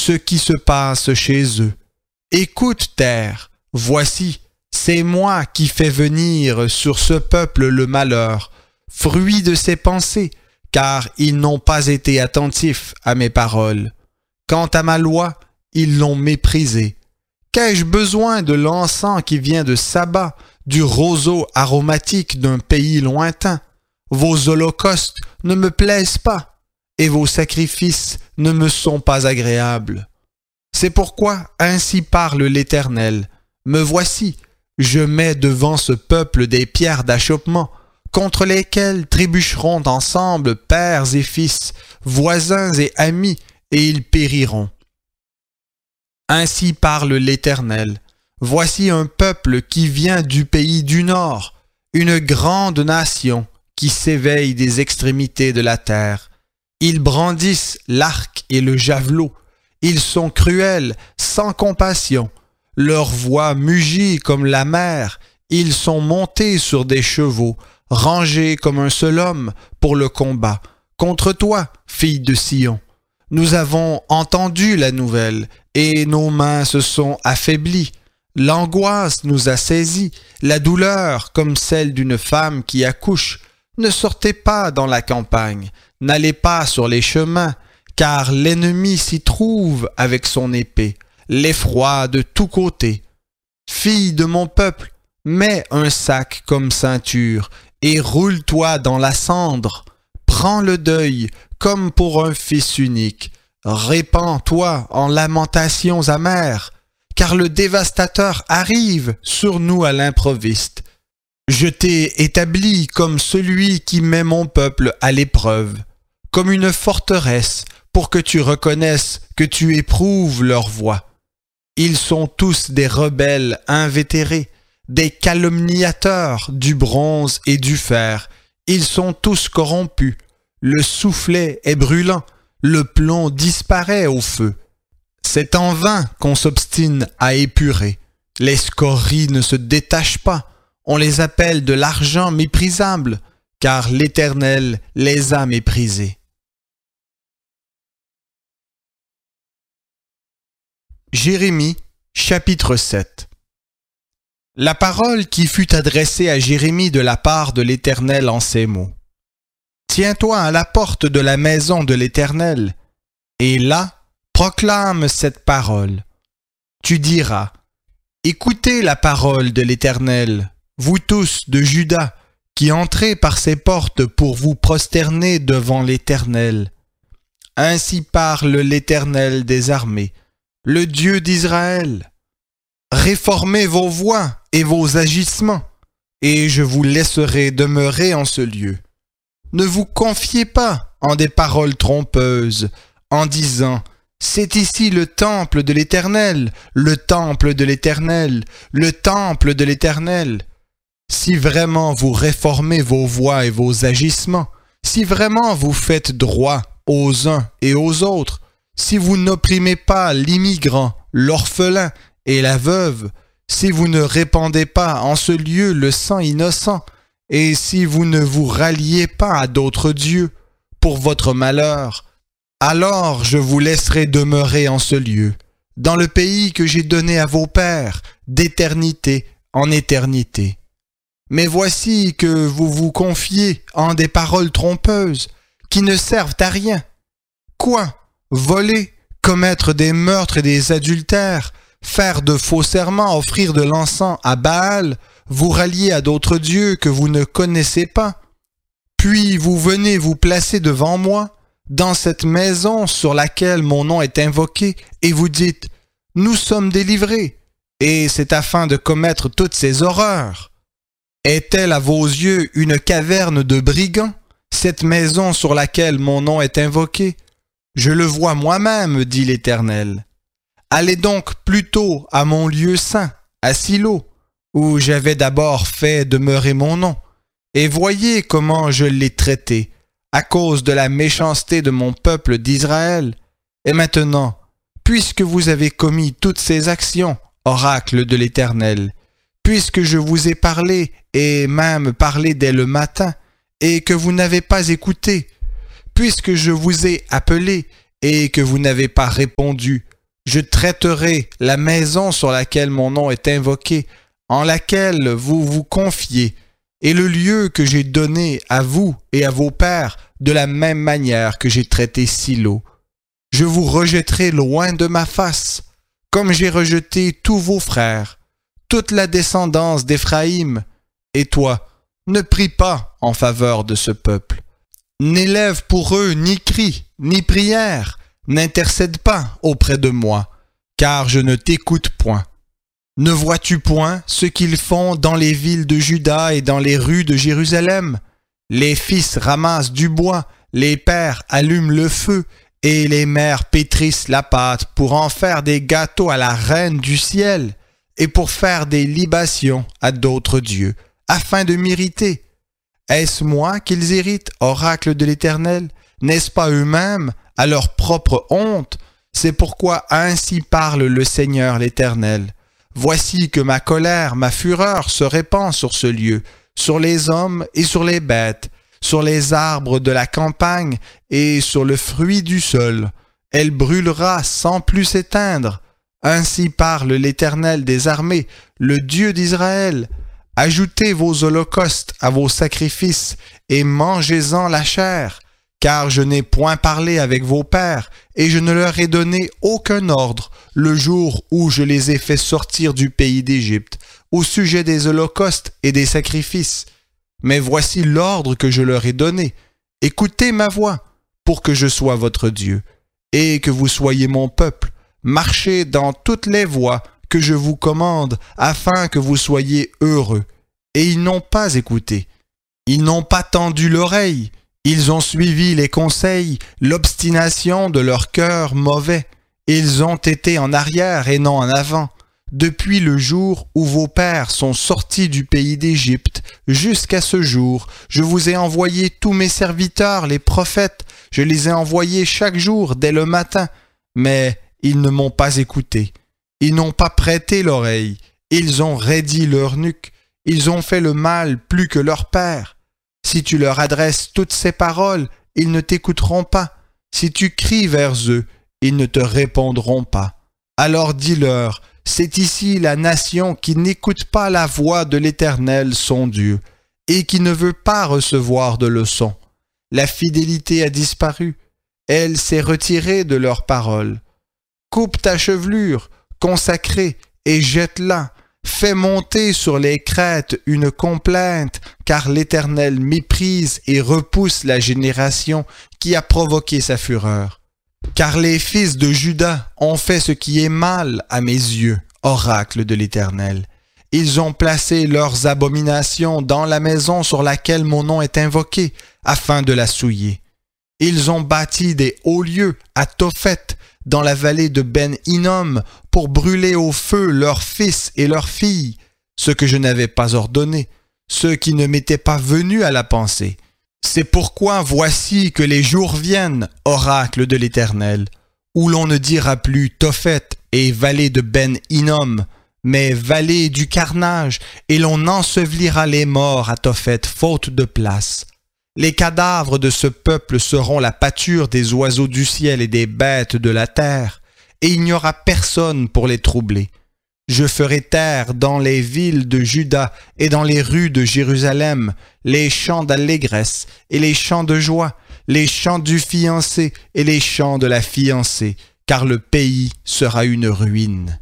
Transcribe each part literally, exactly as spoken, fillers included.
ce qui se passe chez eux. Écoute, terre, voici, c'est moi qui fais venir sur ce peuple le malheur, fruit de ses pensées, car ils n'ont pas été attentifs à mes paroles. Quant à ma loi, ils l'ont méprisée. Qu'ai-je besoin de l'encens qui vient de Saba, du roseau aromatique d'un pays lointain? Vos holocaustes ne me plaisent pas, et vos sacrifices ne me sont pas agréables. C'est pourquoi ainsi parle l'Éternel. Me voici, je mets devant ce peuple des pierres d'achoppement, contre lesquelles trébucheront ensemble pères et fils, voisins et amis, et ils périront. Ainsi parle l'Éternel. Voici un peuple qui vient du pays du Nord, une grande nation qui s'éveille des extrémités de la terre. Ils brandissent l'arc et le javelot. Ils sont cruels, sans compassion. Leur voix mugit comme la mer. Ils sont montés sur des chevaux, rangés comme un seul homme pour le combat. Contre toi, fille de Sion. Nous avons entendu la nouvelle, et nos mains se sont affaiblies. L'angoisse nous a saisis, la douleur comme celle d'une femme qui accouche. Ne sortez pas dans la campagne, n'allez pas sur les chemins, car l'ennemi s'y trouve avec son épée, l'effroi de tous côtés. Fille de mon peuple, mets un sac comme ceinture, et roule-toi dans la cendre. Prends le deuil comme pour un fils unique. Répands-toi en lamentations amères, car le dévastateur arrive sur nous à l'improviste. Je t'ai établi comme celui qui met mon peuple à l'épreuve, comme une forteresse, pour que tu reconnaisses que tu éprouves leur voix. Ils sont tous des rebelles invétérés, des calomniateurs du bronze et du fer. Ils sont tous corrompus. Le soufflet est brûlant, le plomb disparaît au feu. C'est en vain qu'on s'obstine à épurer. Les scories ne se détachent pas. On les appelle de l'argent méprisable, car l'Éternel les a méprisés. Jérémie, chapitre sept. La parole qui fut adressée à Jérémie de la part de l'Éternel en ces mots. Tiens-toi à la porte de la maison de l'Éternel, et là, proclame cette parole. Tu diras, écoutez la parole de l'Éternel, vous tous de Juda, qui entrez par ces portes pour vous prosterner devant l'Éternel. Ainsi parle l'Éternel des armées, le Dieu d'Israël. Réformez vos voies et vos agissements, et je vous laisserai demeurer en ce lieu. Ne vous confiez pas en des paroles trompeuses, en disant « C'est ici le temple de l'Éternel, le temple de l'Éternel, le temple de l'Éternel. » Si vraiment vous réformez vos voies et vos agissements, si vraiment vous faites droit aux uns et aux autres, si vous n'opprimez pas l'immigrant, l'orphelin et la veuve, si vous ne répandez pas en ce lieu le sang innocent, et si vous ne vous ralliez pas à d'autres dieux pour votre malheur, alors je vous laisserai demeurer en ce lieu, dans le pays que j'ai donné à vos pères, d'éternité en éternité. Mais voici que vous vous confiez en des paroles trompeuses, qui ne servent à rien. Quoi? Voler, commettre des meurtres et des adultères, faire de faux serments, offrir de l'encens à Baal, vous rallier à d'autres dieux que vous ne connaissez pas. Puis vous venez vous placer devant moi, dans cette maison sur laquelle mon nom est invoqué, et vous dites, « Nous sommes délivrés, et c'est afin de commettre toutes ces horreurs. » Est-elle à vos yeux une caverne de brigands, cette maison sur laquelle mon nom est invoqué? Je le vois moi-même, dit l'Éternel. Allez donc plutôt à mon lieu saint, à Silo, où j'avais d'abord fait demeurer mon nom, et voyez comment je l'ai traité, à cause de la méchanceté de mon peuple d'Israël. Et maintenant, puisque vous avez commis toutes ces actions, oracle de l'Éternel, puisque je vous ai parlé, et même parlé dès le matin, et que vous n'avez pas écouté, puisque je vous ai appelé, et que vous n'avez pas répondu, Je traiterai la maison sur laquelle mon nom est invoqué, en laquelle vous vous confiez, et le lieu que j'ai donné à vous et à vos pères de la même manière que j'ai traité Silo. Je vous rejetterai loin de ma face, comme j'ai rejeté tous vos frères, toute la descendance d'Éphraïm. Et toi, ne prie pas en faveur de ce peuple. N'élève pour eux ni cri, ni prière, n'intercède pas auprès de moi, car je ne t'écoute point. Ne vois-tu point ce qu'ils font dans les villes de Juda et dans les rues de Jérusalem? Les fils ramassent du bois, les pères allument le feu, et les mères pétrissent la pâte pour en faire des gâteaux à la reine du ciel, et pour faire des libations à d'autres dieux, afin de m'irriter. Est-ce moi qu'ils irritent, oracle de l'Éternel? N'est-ce pas eux-mêmes, à leur propre honte? C'est pourquoi ainsi parle le Seigneur l'Éternel. Voici que ma colère, ma fureur se répand sur ce lieu, sur les hommes et sur les bêtes, sur les arbres de la campagne et sur le fruit du sol. Elle brûlera sans plus s'éteindre. Ainsi parle l'Éternel des armées, le Dieu d'Israël. Ajoutez vos holocaustes à vos sacrifices et mangez-en la chair, car je n'ai point parlé avec vos pères et je ne leur ai donné aucun ordre le jour où je les ai fait sortir du pays d'Égypte, au sujet des holocaustes et des sacrifices. Mais voici l'ordre que je leur ai donné. Écoutez ma voix, pour que je sois votre Dieu, et que vous soyez mon peuple. Marchez dans toutes les voies que je vous commande, afin que vous soyez heureux. Et ils n'ont pas écouté. Ils n'ont pas tendu l'oreille. Ils ont suivi les conseils, l'obstination de leur cœur mauvais. Ils ont été en arrière et non en avant. Depuis le jour où vos pères sont sortis du pays d'Égypte, jusqu'à ce jour, je vous ai envoyé tous mes serviteurs, les prophètes. Je les ai envoyés chaque jour dès le matin. Mais ils ne m'ont pas écouté. Ils n'ont pas prêté l'oreille. Ils ont raidi leur nuque. Ils ont fait le mal plus que leur père. Si tu leur adresses toutes ces paroles, ils ne t'écouteront pas. Si tu cries vers eux, ils ne te répondront pas. Alors dis-leur, c'est ici la nation qui n'écoute pas la voix de l'Éternel son Dieu, et qui ne veut pas recevoir de leçons. La fidélité a disparu, elle s'est retirée de leurs paroles. Coupe ta chevelure, consacrée, et jette-la. Fais monter sur les crêtes une complainte, car l'Éternel méprise et repousse la génération qui a provoqué sa fureur. Car les fils de Juda ont fait ce qui est mal à mes yeux, oracle de l'Éternel. Ils ont placé leurs abominations dans la maison sur laquelle mon nom est invoqué, afin de la souiller. Ils ont bâti des hauts lieux à Tophet, dans la vallée de Ben-Hinnom, pour brûler au feu leurs fils et leurs filles, ce que je n'avais pas ordonné, ce qui ne m'était pas venu à la pensée. C'est pourquoi voici que les jours viennent, oracle de l'Éternel, où l'on ne dira plus Tophet et vallée de Ben-Hinnom, mais vallée du carnage, et l'on ensevelira les morts à Tophet, faute de place. Les cadavres de ce peuple seront la pâture des oiseaux du ciel et des bêtes de la terre, et il n'y aura personne pour les troubler. Je ferai taire dans les villes de Juda et dans les rues de Jérusalem les chants d'allégresse et les chants de joie, les chants du fiancé et les chants de la fiancée, car le pays sera une ruine.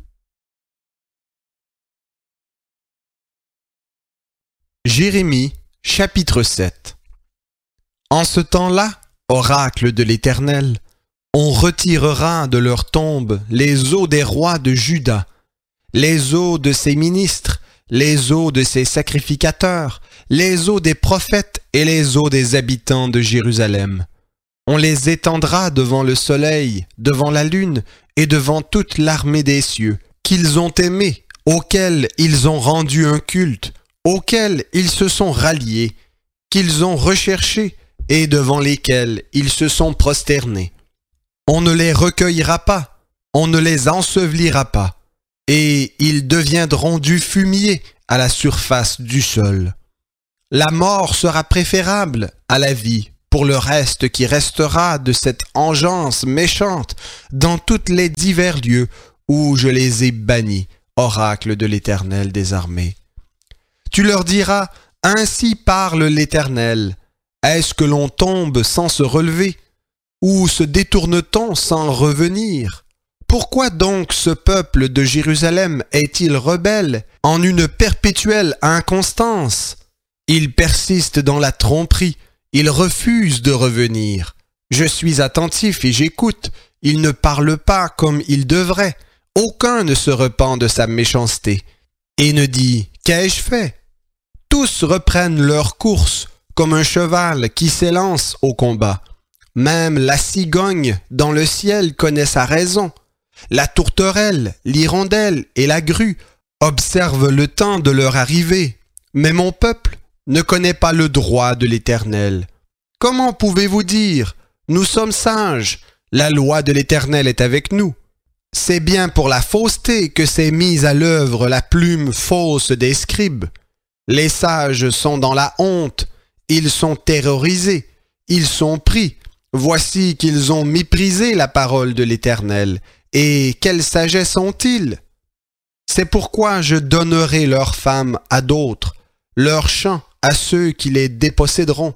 Jérémie, chapitre sept. En ce temps-là, oracle de l'Éternel, on retirera de leur tombe les os des rois de Juda, les os de ses ministres, les os de ses sacrificateurs, les os des prophètes et les os des habitants de Jérusalem. On les étendra devant le soleil, devant la lune et devant toute l'armée des cieux, qu'ils ont aimés, auxquels ils ont rendu un culte, auxquels ils se sont ralliés, qu'ils ont recherchés et devant lesquels ils se sont prosternés. On ne les recueillera pas, on ne les ensevelira pas, et ils deviendront du fumier à la surface du sol. La mort sera préférable à la vie pour le reste qui restera de cette engeance méchante dans tous les divers lieux où je les ai bannis, oracle de l'Éternel des armées. Tu leur diras, ainsi parle l'Éternel. Est-ce que l'on tombe sans se relever? Ou se détourne-t-on sans revenir? Pourquoi donc ce peuple de Jérusalem est-il rebelle en une perpétuelle inconstance? Il persiste dans la tromperie, il refuse de revenir. Je suis attentif et j'écoute, il ne parle pas comme il devrait. Aucun ne se repent de sa méchanceté et ne dit « Qu'ai-je fait ?» Tous reprennent leur course comme un cheval qui s'élance au combat. Même la cigogne dans le ciel connaît sa raison. La tourterelle, l'hirondelle et la grue observent le temps de leur arrivée. Mais mon peuple ne connaît pas le droit de l'Éternel. Comment pouvez-vous dire « Nous sommes sages, la loi de l'Éternel est avec nous ». C'est bien pour la fausseté que s'est mise à l'œuvre la plume fausse des scribes. Les sages sont dans la honte, ils sont terrorisés, ils sont pris. Voici qu'ils ont méprisé la parole de l'Éternel. Et quelle sagesse ont-ils? C'est pourquoi je donnerai leurs femmes à d'autres, leurs champs à ceux qui les déposséderont.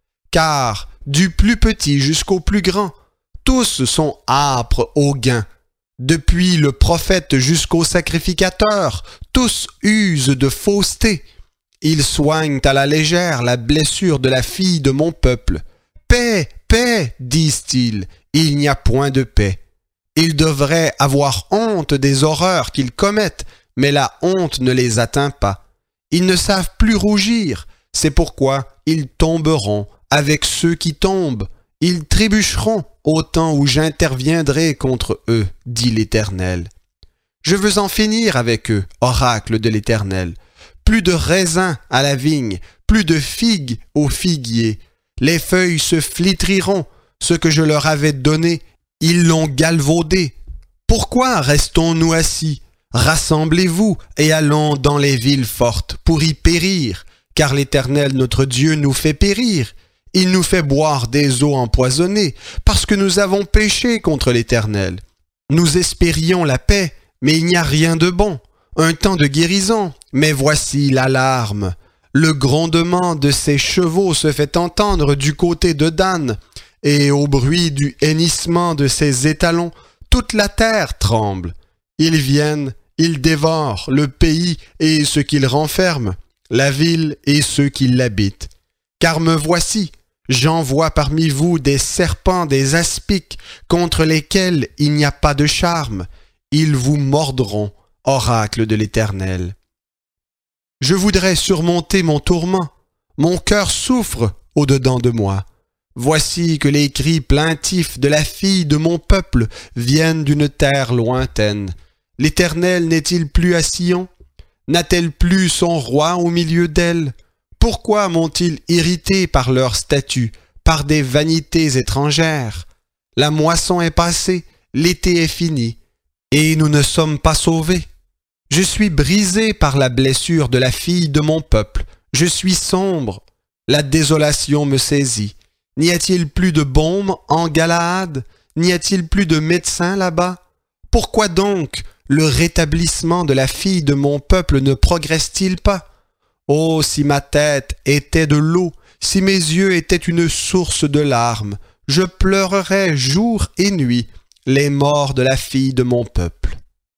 Car du plus petit jusqu'au plus grand, tous sont âpres au gain. Depuis le prophète jusqu'au sacrificateur, tous usent de fausseté. Ils soignent à la légère la blessure de la fille de mon peuple. Paix, paix, disent-ils, il n'y a point de paix. Ils devraient avoir honte des horreurs qu'ils commettent, mais la honte ne les atteint pas. Ils ne savent plus rougir, c'est pourquoi ils tomberont avec ceux qui tombent. Ils trébucheront au temps où j'interviendrai contre eux, dit l'Éternel. Je veux en finir avec eux, oracle de l'Éternel. Plus de raisins à la vigne, plus de figues au figuier. Les feuilles se flétriront, ce que je leur avais donné, ils l'ont galvaudé. Pourquoi restons-nous assis? Rassemblez-vous et allons dans les villes fortes pour y périr, car l'Éternel notre Dieu nous fait périr. Il nous fait boire des eaux empoisonnées, parce que nous avons péché contre l'Éternel. Nous espérions la paix, mais il n'y a rien de bon. Un temps de guérison, mais voici l'alarme. Le grondement de ses chevaux se fait entendre du côté de Dan, et au bruit du hennissement de ses étalons, toute la terre tremble. Ils viennent, ils dévorent le pays et ce qu'il renferme, la ville et ceux qui l'habitent. Car me voici, j'envoie parmi vous des serpents, des aspics, contre lesquels il n'y a pas de charme. Ils vous mordront, oracle de l'Éternel. Je voudrais surmonter mon tourment. Mon cœur souffre au-dedans de moi. Voici que les cris plaintifs de la fille de mon peuple viennent d'une terre lointaine. L'Éternel n'est-il plus à Sion? N'a-t-elle plus son roi au milieu d'elle? Pourquoi m'ont-ils irrité par leurs statuts, par des vanités étrangères? La moisson est passée, l'été est fini, et nous ne sommes pas sauvés. Je suis brisé par la blessure de la fille de mon peuple. Je suis sombre. La désolation me saisit. N'y a-t-il plus de baume en Galaad? N'y a-t-il plus de médecins là-bas? Pourquoi donc le rétablissement de la fille de mon peuple ne progresse-t-il pas? Oh, si ma tête était de l'eau, si mes yeux étaient une source de larmes, je pleurerais jour et nuit les morts de la fille de mon peuple.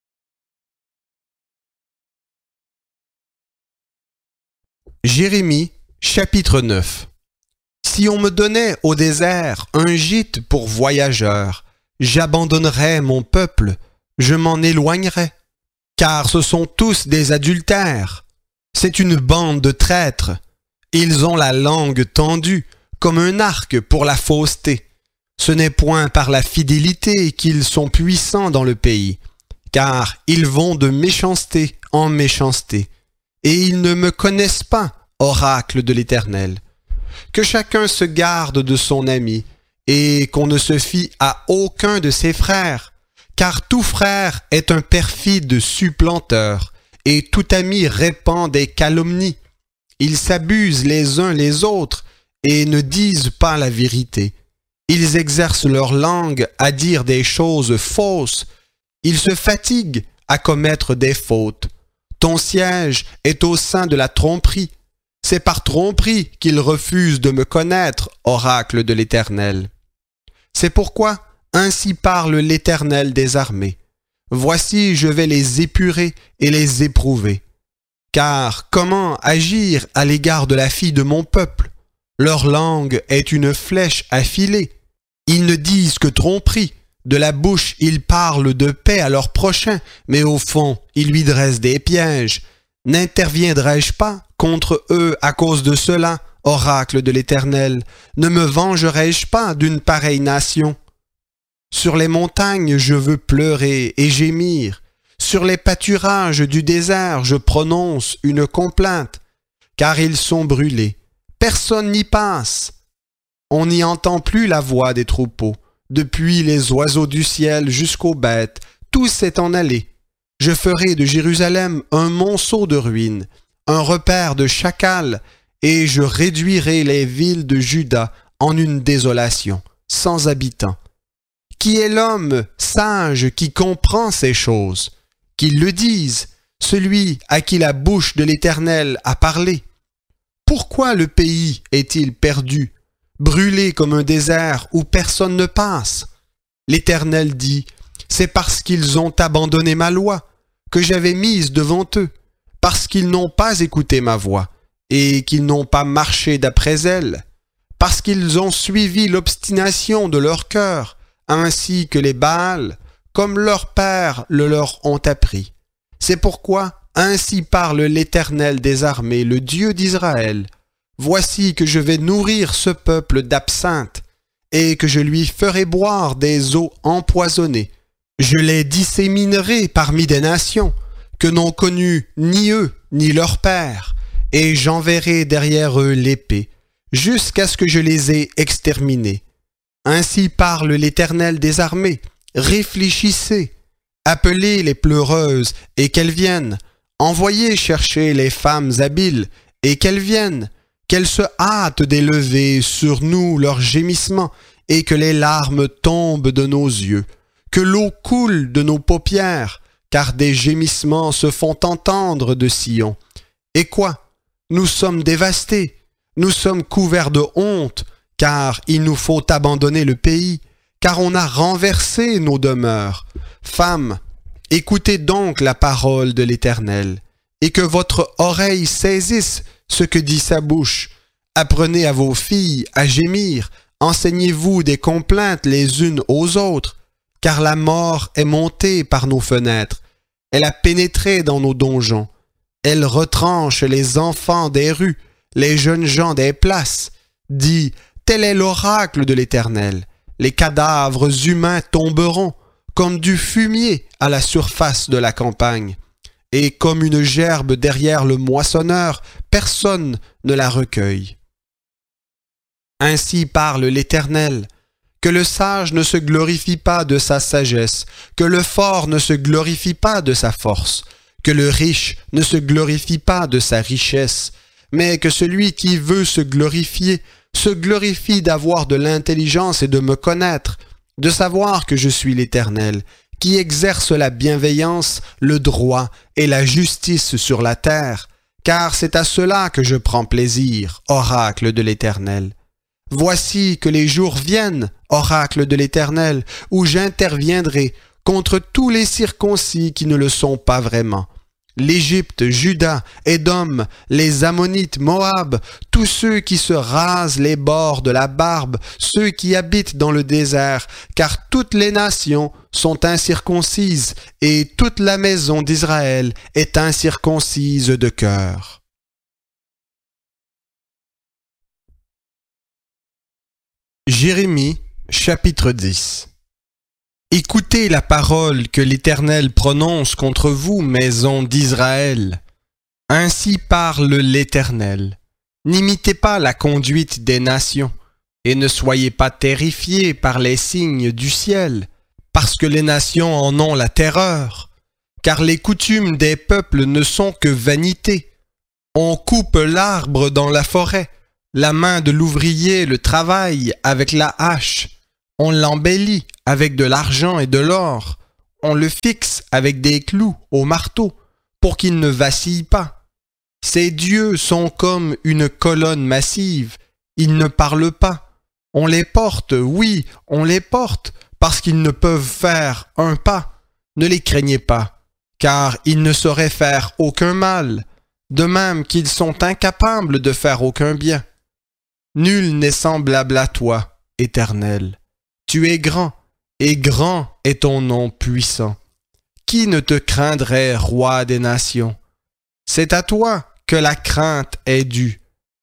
Jérémie, chapitre neuf. Si on me donnait au désert un gîte pour voyageurs, j'abandonnerais mon peuple, je m'en éloignerais, car ce sont tous des adultères. C'est une bande de traîtres. Ils ont la langue tendue, comme un arc pour la fausseté. Ce n'est point par la fidélité qu'ils sont puissants dans le pays, car ils vont de méchanceté en méchanceté. Et ils ne me connaissent pas, oracle de l'Éternel. Que chacun se garde de son ami, et qu'on ne se fie à aucun de ses frères, car tout frère est un perfide supplanteur, et tout ami répand des calomnies. Ils s'abusent les uns les autres, et ne disent pas la vérité. Ils exercent leur langue à dire des choses fausses. Ils se fatiguent à commettre des fautes. Ton siège est au sein de la tromperie. C'est par tromperie qu'ils refusent de me connaître, oracle de l'Éternel. C'est pourquoi ainsi parle l'Éternel des armées. Voici, je vais les épurer et les éprouver. Car comment agir à l'égard de la fille de mon peuple? Leur langue est une flèche affilée. Ils ne disent que tromperie. De la bouche, ils parlent de paix à leur prochain, mais au fond, ils lui dressent des pièges. N'interviendrai-je pas contre eux à cause de cela, oracle de l'Éternel? Ne me vengerai-je pas d'une pareille nation? Sur les montagnes, je veux pleurer et gémir. Sur les pâturages du désert, je prononce une complainte, car ils sont brûlés. Personne n'y passe. On n'y entend plus la voix des troupeaux. Depuis les oiseaux du ciel jusqu'aux bêtes, tout s'est en allé. Je ferai de Jérusalem un monceau de ruines, un repère de chacals, et je réduirai les villes de Juda en une désolation, sans habitants. Qui est l'homme sage qui comprend ces choses? Qu'il le dise, celui à qui la bouche de l'Éternel a parlé. Pourquoi le pays est-il perdu, brûlé comme un désert où personne ne passe? L'Éternel dit, c'est parce qu'ils ont abandonné ma loi, que j'avais mise devant eux, parce qu'ils n'ont pas écouté ma voix, et qu'ils n'ont pas marché d'après elle, parce qu'ils ont suivi l'obstination de leur cœur, ainsi que les Baals, comme leurs pères le leur ont appris. C'est pourquoi, ainsi parle l'Éternel des armées, le Dieu d'Israël. Voici que je vais nourrir ce peuple d'absinthe, et que je lui ferai boire des eaux empoisonnées. Je les disséminerai parmi des nations, que n'ont connu ni eux ni leurs pères, et j'enverrai derrière eux l'épée, jusqu'à ce que je les ai exterminés. Ainsi parle l'Éternel des armées. Réfléchissez, appelez les pleureuses et qu'elles viennent, envoyez chercher les femmes habiles et qu'elles viennent, qu'elles se hâtent d'élever sur nous leurs gémissements et que les larmes tombent de nos yeux, que l'eau coule de nos paupières, car des gémissements se font entendre de Sion. Et quoi? Nous sommes dévastés, nous sommes couverts de honte, car il nous faut abandonner le pays, car on a renversé nos demeures. Femmes, écoutez donc la parole de l'Éternel, et que votre oreille saisisse ce que dit sa bouche. Apprenez à vos filles à gémir, enseignez-vous des complaintes les unes aux autres, car la mort est montée par nos fenêtres, elle a pénétré dans nos donjons, elle retranche les enfants des rues, les jeunes gens des places, dit, tel est l'oracle de l'Éternel. Les cadavres humains tomberont comme du fumier à la surface de la campagne, et comme une gerbe derrière le moissonneur, personne ne la recueille. Ainsi parle l'Éternel, que le sage ne se glorifie pas de sa sagesse, que le fort ne se glorifie pas de sa force, que le riche ne se glorifie pas de sa richesse, mais que celui qui veut se glorifier se glorifie d'avoir de l'intelligence et de me connaître, de savoir que je suis l'Éternel, qui exerce la bienveillance, le droit et la justice sur la terre, car c'est à cela que je prends plaisir, oracle de l'Éternel. Voici que les jours viennent, oracle de l'Éternel, où j'interviendrai contre tous les circoncis qui ne le sont pas vraiment. L'Égypte, Juda, Édom, les Ammonites, Moab, tous ceux qui se rasent les bords de la barbe, ceux qui habitent dans le désert, car toutes les nations sont incirconcises et toute la maison d'Israël est incirconcise de cœur. Jérémie, chapitre dix. Écoutez la parole que l'Éternel prononce contre vous, maison d'Israël. Ainsi parle l'Éternel. N'imitez pas la conduite des nations, et ne soyez pas terrifiés par les signes du ciel, parce que les nations en ont la terreur, car les coutumes des peuples ne sont que vanité. On coupe l'arbre dans la forêt, La main de l'ouvrier le travaille avec la hache. On l'embellit avec de l'argent et de l'or. On le fixe avec des clous au marteau pour qu'il ne vacille pas. Ces dieux sont comme une colonne massive. Ils ne parlent pas. On les porte, oui, on les porte, parce qu'ils ne peuvent faire un pas. Ne les craignez pas, car ils ne sauraient faire aucun mal, de même qu'ils sont incapables de faire aucun bien. Nul n'est semblable à toi, Éternel. Tu es grand, et grand est ton nom puissant. Qui ne te craindrait, roi des nations? C'est à toi que la crainte est due,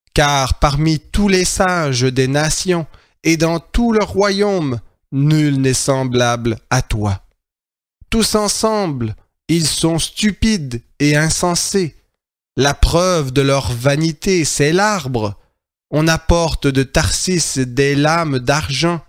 car parmi tous les sages des nations et dans tout le royaume, nul n'est semblable à toi. Tous ensemble, ils sont stupides et insensés. La preuve de leur vanité, c'est l'arbre. On apporte de Tarsis des lames d'argent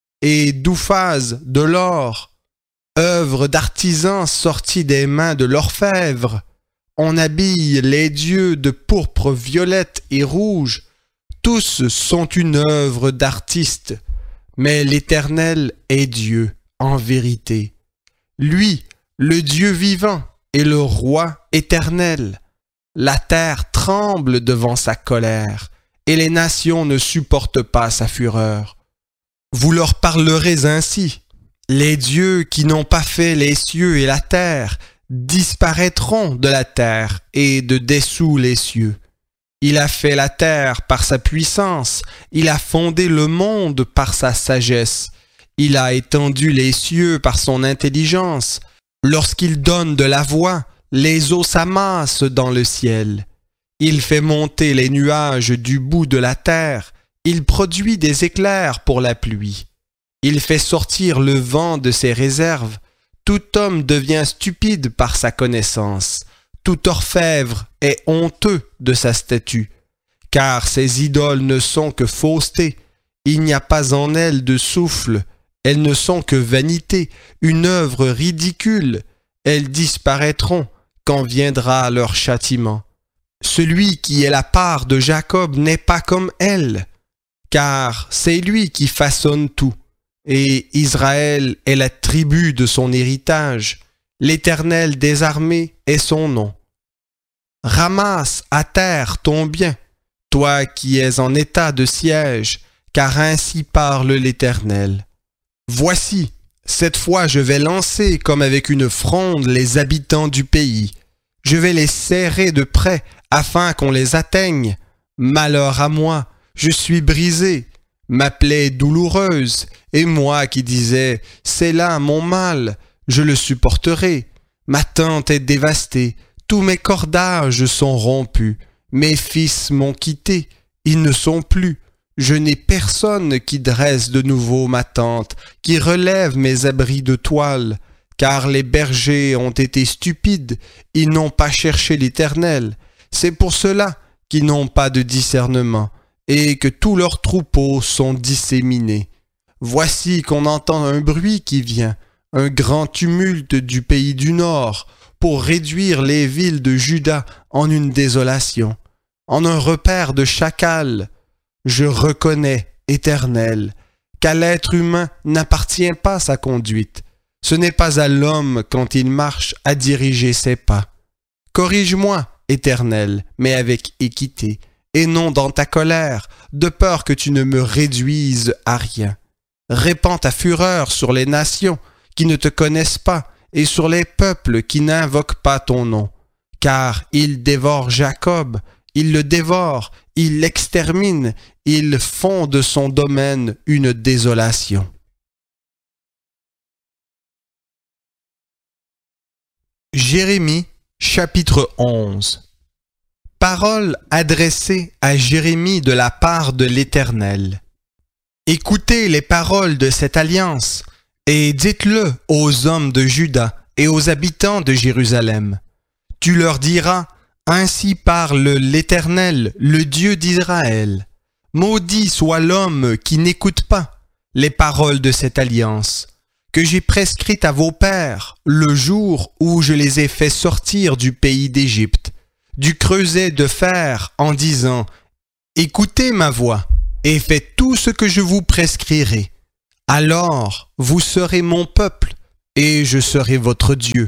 et d'Ouphaz de l'or, œuvre d'artisans sorties des mains de l'orfèvre. On habille les dieux de pourpre violette et rouge. Tous sont une œuvre d'artiste, mais l'Éternel est Dieu en vérité. Lui, le Dieu vivant, est le roi éternel. La terre tremble devant sa colère, et les nations ne supportent pas sa fureur. Vous leur parlerez ainsi: les dieux qui n'ont pas fait les cieux et la terre disparaîtront de la terre et de dessous les cieux. Il a fait la terre par sa puissance, il a fondé le monde par sa sagesse, il a étendu les cieux par son intelligence. Lorsqu'il donne de la voix, les eaux s'amassent dans le ciel. Il fait monter les nuages du bout de la terre, il produit des éclairs pour la pluie. Il fait sortir le vent de ses réserves. Tout homme devient stupide par sa connaissance. Tout orfèvre est honteux de sa statue. Car ces idoles ne sont que fausseté. Il n'y a pas en elles de souffle. Elles ne sont que vanité, une œuvre ridicule. Elles disparaîtront quand viendra leur châtiment. Celui qui est la part de Jacob n'est pas comme elle, car c'est lui qui façonne tout. Et Israël est la tribu de son héritage. L'Éternel des armées est son nom. Ramasse à terre ton bien, toi qui es en état de siège, car ainsi parle l'Éternel. Voici, cette fois je vais lancer comme avec une fronde les habitants du pays. Je vais les serrer de près afin qu'on les atteigne. Malheur à moi, je suis brisé. Ma plaie est douloureuse, et moi qui disais « C'est là mon mal, je le supporterai ». Ma tente est dévastée, tous mes cordages sont rompus, mes fils m'ont quitté, ils ne sont plus. Je n'ai personne qui dresse de nouveau ma tente, qui relève mes abris de toile, car les bergers ont été stupides, ils n'ont pas cherché l'Éternel. C'est pour cela qu'ils n'ont pas de discernement, et que tous leurs troupeaux sont disséminés. Voici qu'on entend un bruit qui vient, un grand tumulte du pays du Nord, pour réduire les villes de Juda en une désolation, en un repaire de chacals. Je reconnais, Éternel, qu'à l'être humain n'appartient pas sa conduite. Ce n'est pas à l'homme, quand il marche, à diriger ses pas. Corrige-moi, Éternel, mais avec équité, et non dans ta colère, de peur que tu ne me réduises à rien. Répands ta fureur sur les nations qui ne te connaissent pas et sur les peuples qui n'invoquent pas ton nom. Car ils dévorent Jacob, ils le dévorent, ils l'exterminent, ils font de son domaine une désolation. Jérémie, chapitre onze. Parole adressée à Jérémie de la part de l'Éternel. Écoutez les paroles de cette alliance, et dites-le aux hommes de Juda et aux habitants de Jérusalem. Tu leur diras, ainsi parle l'Éternel, le Dieu d'Israël. Maudit soit l'homme qui n'écoute pas les paroles de cette alliance, que j'ai prescrite à vos pères le jour où je les ai fait sortir du pays d'Égypte, du creuset de fer en disant Écoutez ma voix et faites tout ce que je vous prescrirai. Alors vous serez mon peuple et je serai votre Dieu.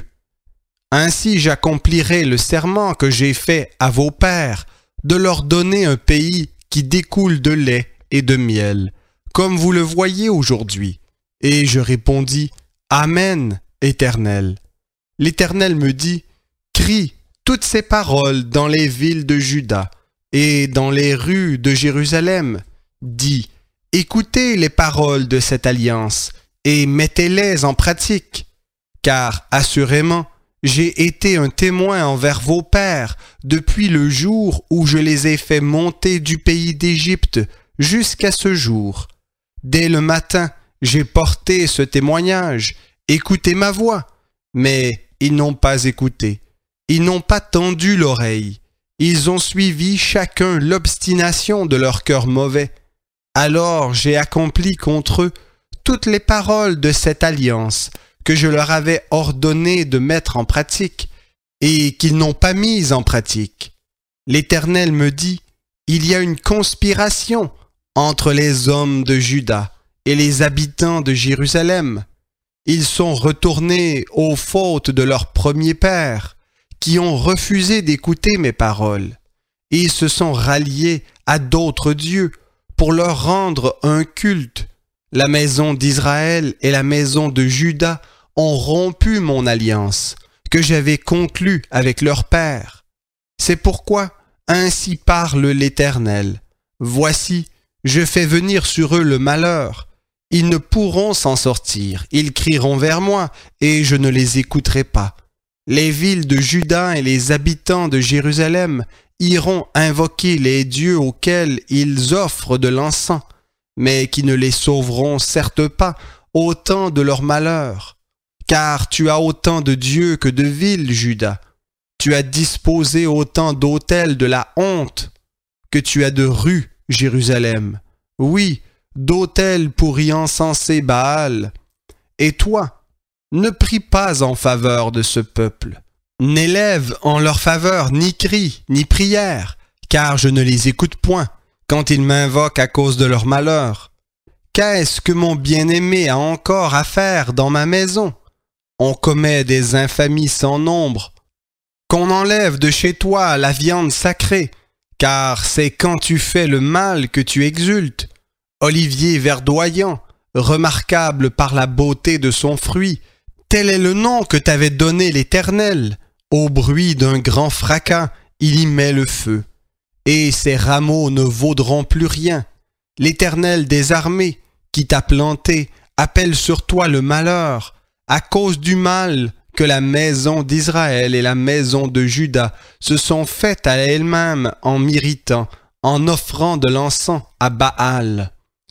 Ainsi j'accomplirai le serment que j'ai fait à vos pères de leur donner un pays qui découle de lait et de miel, comme vous le voyez aujourd'hui. Et je répondis, Amen, Éternel. L'Éternel me dit, crie toutes ces paroles dans les villes de Juda et dans les rues de Jérusalem. Dis, écoutez les paroles de cette alliance et mettez-les en pratique, car assurément, j'ai été un témoin envers vos pères depuis le jour où je les ai fait monter du pays d'Égypte jusqu'à ce jour. Dès le matin, j'ai porté ce témoignage, écoutez ma voix, mais ils n'ont pas écouté, ils n'ont pas tendu l'oreille, ils ont suivi chacun l'obstination de leur cœur mauvais. Alors j'ai accompli contre eux toutes les paroles de cette alliance que je leur avais ordonné de mettre en pratique et qu'ils n'ont pas mise en pratique. L'Éternel me dit, il y a une conspiration entre les hommes de Juda et les habitants de Jérusalem. Ils sont retournés aux fautes de leurs premiers pères, qui ont refusé d'écouter mes paroles. Ils se sont ralliés à d'autres dieux pour leur rendre un culte. La maison d'Israël et la maison de Juda ont rompu mon alliance que j'avais conclue avec leur père. C'est pourquoi ainsi parle l'Éternel. Voici, je fais venir sur eux le malheur. Ils ne pourront s'en sortir. Ils crieront vers moi et je ne les écouterai pas. Les villes de Juda et les habitants de Jérusalem iront invoquer les dieux auxquels ils offrent de l'encens, mais qui ne les sauveront certes pas au temps de leur malheur. Car tu as autant de dieux que de villes, Juda. Tu as disposé autant d'autels de la honte que tu as de rues, Jérusalem. Oui, d'autels pour y encenser Baal. Et toi, ne prie pas en faveur de ce peuple. N'élève en leur faveur ni cri, ni prière, car je ne les écoute point quand ils m'invoquent à cause de leur malheur. Qu'est-ce que mon bien-aimé a encore à faire dans ma maison? On commet des infamies sans nombre. Qu'on enlève de chez toi la viande sacrée, car c'est quand tu fais le mal que tu exultes. Olivier verdoyant, remarquable par la beauté de son fruit, tel est le nom que t'avait donné l'Éternel. Au bruit d'un grand fracas, il y met le feu. Et ses rameaux ne vaudront plus rien. L'Éternel des armées, qui t'a planté, appelle sur toi le malheur, à cause du mal que la maison d'Israël et la maison de Juda se sont faites à elles-mêmes en m'irritant, en offrant de l'encens à Baal.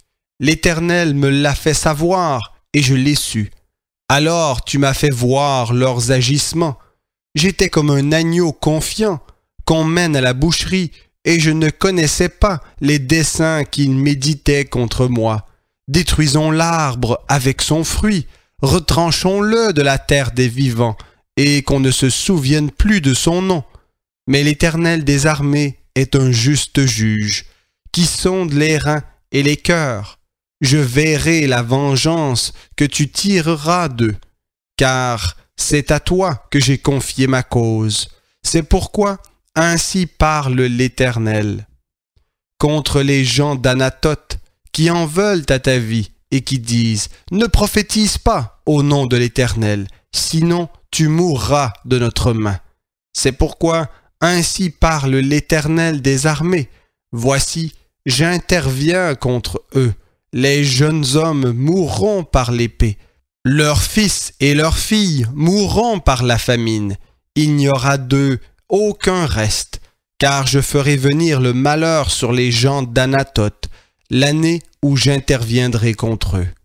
L'Éternel me l'a fait savoir, et je l'ai su. Alors tu m'as fait voir leurs agissements. J'étais comme un agneau confiant qu'on mène à la boucherie, et je ne connaissais pas les desseins qu'ils méditaient contre moi. Détruisons l'arbre avec son fruit, retranchons-le de la terre des vivants, et qu'on ne se souvienne plus de son nom. Mais l'Éternel des armées est un juste juge, qui sonde les reins et les cœurs. Je verrai la vengeance que tu tireras d'eux, car c'est à toi que j'ai confié ma cause. C'est pourquoi ainsi parle l'Éternel. Contre les gens d'Anathoth, qui en veulent à ta vie, et qui disent « Ne prophétise pas au nom de l'Éternel, sinon tu mourras de notre main. » C'est pourquoi ainsi parle l'Éternel des armées. Voici, j'interviens contre eux. Les jeunes hommes mourront par l'épée. Leurs fils et leurs filles mourront par la famine. Il n'y aura d'eux aucun reste, car je ferai venir le malheur sur les gens d'Anathoth, l'année où j'interviendrai contre eux.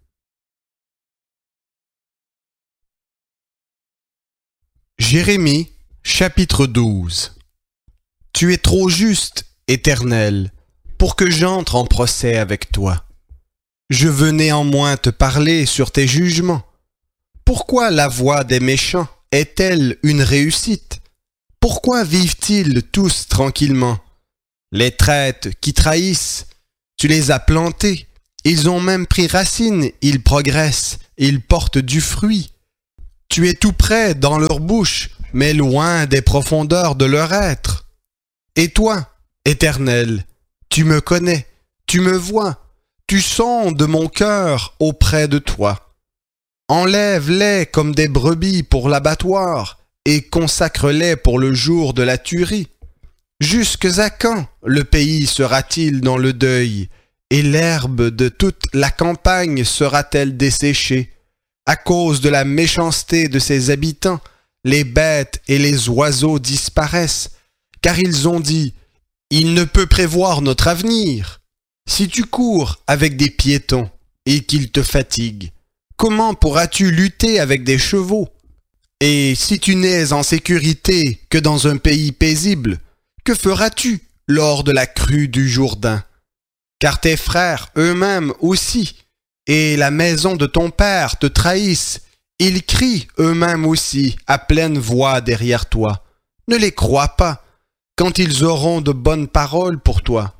Jérémie, chapitre douze. Tu es trop juste, Éternel, pour que j'entre en procès avec toi. Je veux néanmoins te parler sur tes jugements. Pourquoi la voie des méchants est-elle une réussite? Pourquoi vivent-ils tous tranquillement? Les traites qui trahissent, tu les as plantés. Ils ont même pris racine, ils progressent, ils portent du fruit. Tu es tout près dans leur bouche, mais loin des profondeurs de leur être. Et toi, Éternel, tu me connais, tu me vois, tu sondes mon cœur auprès de toi. Enlève-les comme des brebis pour l'abattoir et consacre-les pour le jour de la tuerie. Jusque à quand le pays sera-t-il dans le deuil et l'herbe de toute la campagne sera-t-elle desséchée? À cause de la méchanceté de ses habitants, les bêtes et les oiseaux disparaissent, car ils ont dit « Il ne peut prévoir notre avenir ». Si tu cours avec des piétons et qu'ils te fatiguent, comment pourras-tu lutter avec des chevaux? Et si tu n'es en sécurité que dans un pays paisible, que feras-tu lors de la crue du Jourdain? Car tes frères eux-mêmes aussi, et la maison de ton père te trahissent. Ils crient eux-mêmes aussi à pleine voix derrière toi. Ne les crois pas, quand ils auront de bonnes paroles pour toi.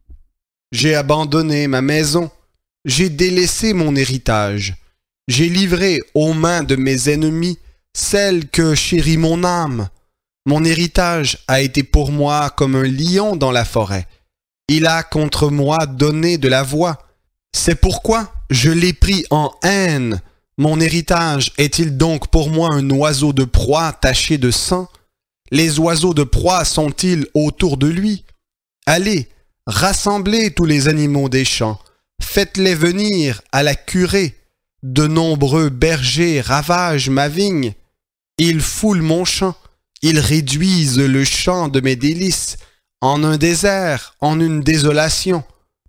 J'ai abandonné ma maison, j'ai délaissé mon héritage, j'ai livré aux mains de mes ennemis celle que chérit mon âme. Mon héritage a été pour moi comme un lion dans la forêt. Il a contre moi donné de la voix. C'est pourquoi je l'ai pris en haine. Mon héritage est-il donc pour moi un oiseau de proie taché de sang? Les oiseaux de proie sont-ils autour de lui? Allez, rassemblez tous les animaux des champs, faites-les venir à la curée. De nombreux bergers ravagent ma vigne. Ils foulent mon champ, ils réduisent le champ de mes délices en un désert, en une désolation.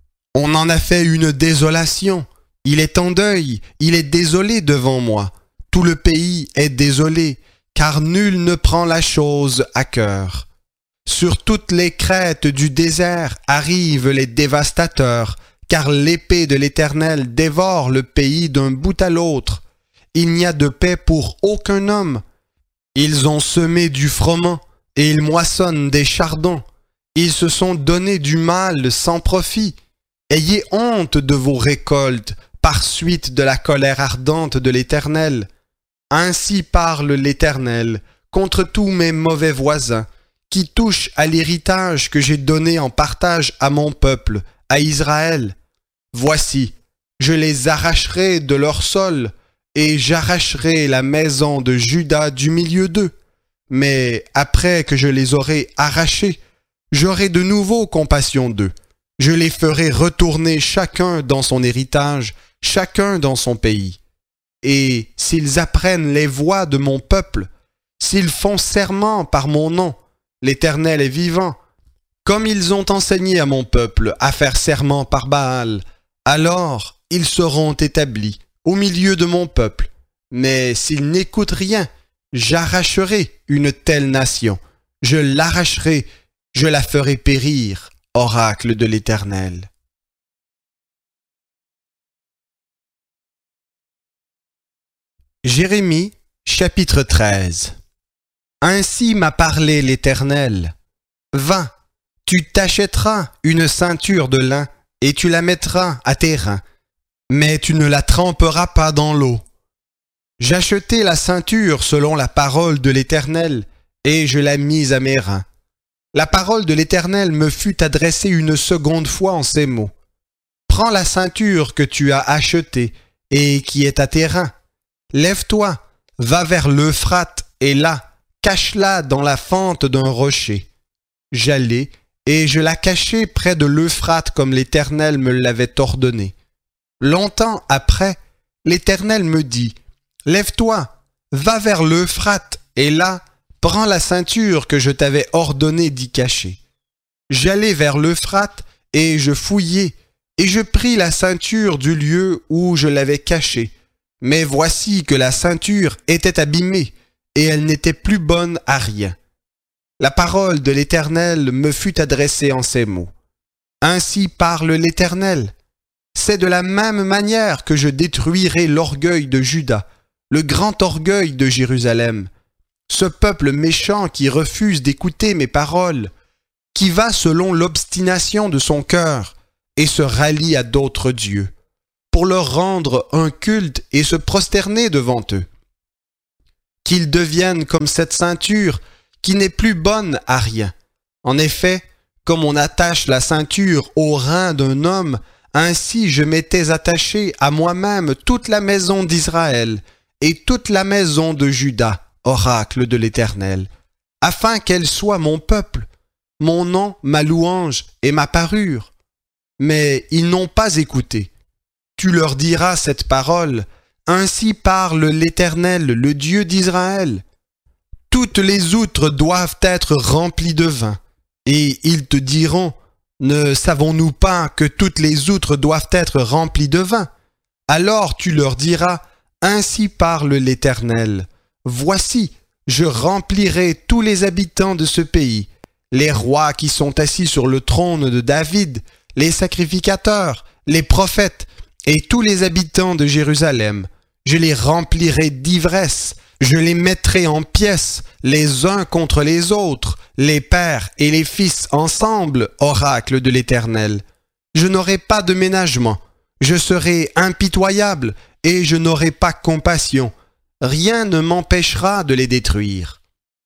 On en a fait une désolation. Il est en deuil, il est désolé devant moi. Tout le pays est désolé, car nul ne prend la chose à cœur. Sur toutes les crêtes du désert arrivent les dévastateurs, car l'épée de l'Éternel dévore le pays d'un bout à l'autre. Il n'y a de paix pour aucun homme. Ils ont semé du froment, et ils moissonnent des chardons. Ils se sont donné du mal sans profit. Ayez honte de vos récoltes, par suite de la colère ardente de l'Éternel. Ainsi parle l'Éternel contre tous mes mauvais voisins, qui touchent à l'héritage que j'ai donné en partage à mon peuple, à Israël. Voici, je les arracherai de leur sol, et j'arracherai la maison de Juda du milieu d'eux. Mais après que je les aurai arrachés, j'aurai de nouveau compassion d'eux. Je les ferai retourner chacun dans son héritage, chacun dans son pays. Et s'ils apprennent les voies de mon peuple, s'ils font serment par mon nom, l'Éternel est vivant, comme ils ont enseigné à mon peuple à faire serment par Baal, alors ils seront établis au milieu de mon peuple. Mais s'ils n'écoutent rien, j'arracherai une telle nation, je l'arracherai, je la ferai périr, oracle de l'Éternel. Jérémie, chapitre treize. Ainsi m'a parlé l'Éternel. Va, tu t'achèteras une ceinture de lin et tu la mettras à tes reins, mais tu ne la tremperas pas dans l'eau. J'achetai la ceinture selon la parole de l'Éternel et je la mis à mes reins. La parole de l'Éternel me fut adressée une seconde fois en ces mots. Prends la ceinture que tu as achetée et qui est à tes reins. Lève-toi, va vers l'Euphrate et là, cache-la dans la fente d'un rocher. J'allai et je la cachai près de l'Euphrate comme l'Éternel me l'avait ordonné. Longtemps après, l'Éternel me dit, lève-toi, va vers l'Euphrate et là, prends la ceinture que je t'avais ordonné d'y cacher. J'allai vers l'Euphrate et je fouillai, et je pris la ceinture du lieu où je l'avais cachée. Mais voici que la ceinture était abîmée, et elle n'était plus bonne à rien. La parole de l'Éternel me fut adressée en ces mots. Ainsi parle l'Éternel. C'est de la même manière que je détruirai l'orgueil de Juda, le grand orgueil de Jérusalem. Ce peuple méchant qui refuse d'écouter mes paroles, qui va selon l'obstination de son cœur et se rallie à d'autres dieux, pour leur rendre un culte et se prosterner devant eux. Qu'ils deviennent comme cette ceinture qui n'est plus bonne à rien. En effet, comme on attache la ceinture au rein d'un homme, ainsi je m'étais attaché à moi-même toute la maison d'Israël et toute la maison de Juda, oracle de l'Éternel, afin qu'elle soit mon peuple, mon nom, ma louange et ma parure. Mais ils n'ont pas écouté. Tu leur diras cette parole, ainsi parle l'Éternel, le Dieu d'Israël. Toutes les outres doivent être remplies de vin, et ils te diront, ne savons-nous pas que toutes les outres doivent être remplies de vin? Alors tu leur diras, ainsi parle l'Éternel. Voici, je remplirai tous les habitants de ce pays, les rois qui sont assis sur le trône de David, les sacrificateurs, les prophètes, et tous les habitants de Jérusalem. Je les remplirai d'ivresse, je les mettrai en pièces, les uns contre les autres, les pères et les fils ensemble, oracle de l'Éternel. Je n'aurai pas de ménagement, je serai impitoyable et je n'aurai pas compassion. Rien ne m'empêchera de les détruire.